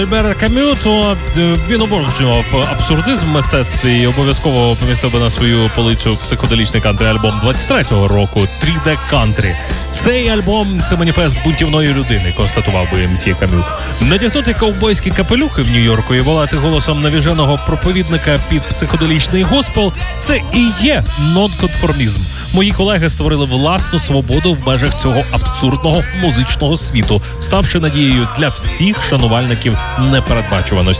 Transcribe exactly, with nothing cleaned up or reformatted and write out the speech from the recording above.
Альбер Камю, то він обожнював абсурдизм в мистецтві і обов'язково помістив би на свою полицю психоделічний кантрі-альбом двадцять третього року «три де Country». Цей альбом – це маніфест бунтівної людини, констатував би мсьє Камю. Надягнути ковбойські капелюхи в Нью-Йорку і волати голосом навіженого проповідника під психоделічний госпел – це і є нонконформізм. Мої колеги створили власну свободу в межах цього абсурдного музичного світу, ставши надією для всіх шанувальників непередбачуваності.